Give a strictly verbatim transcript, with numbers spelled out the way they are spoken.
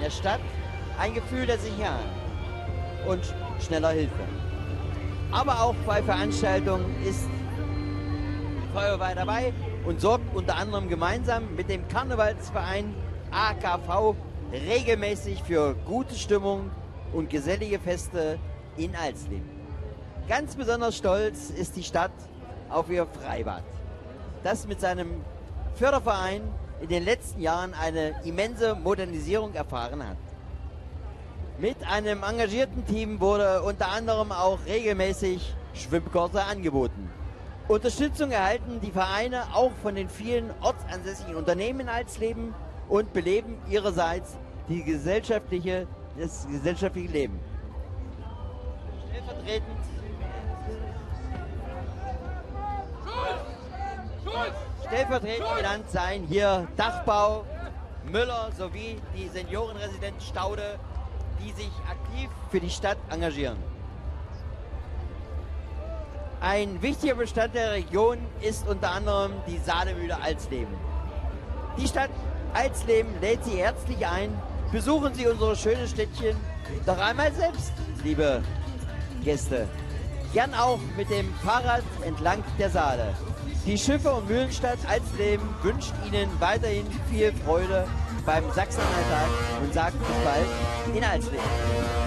der Stadt ein Gefühl der Sicherheit und schneller Hilfe. Aber auch bei Veranstaltungen ist die Feuerwehr dabei und sorgt unter anderem gemeinsam mit dem Karnevalsverein A K V regelmäßig für gute Stimmung und gesellige Feste in Alsleben. Ganz besonders stolz ist die Stadt auf ihr Freibad, das mit seinem Förderverein in den letzten Jahren eine immense Modernisierung erfahren hat. Mit einem engagierten Team wurde unter anderem auch regelmäßig Schwimmkurse angeboten. Unterstützung erhalten die Vereine auch von den vielen ortsansässigen Unternehmen in Alsleben und beleben ihrerseits die gesellschaftliche, das gesellschaftliche Leben. Stellvertretend Stellvertretend genannt seien hier Dachbau, Müller sowie die Seniorenresidenz Staude, die sich aktiv für die Stadt engagieren. Ein wichtiger Bestandteil der Region ist unter anderem die Sahnemühle Alsleben. Die Stadt Alsleben lädt Sie herzlich ein. Besuchen Sie unser schönes Städtchen doch einmal selbst, liebe Gäste. Gern auch mit dem Fahrrad entlang der Saale. Die Schiffe- und Mühlenstadt Alsleben wünscht Ihnen weiterhin viel Freude beim Sachsen-Anhalt-Tag und sagt bis bald in Alsleben.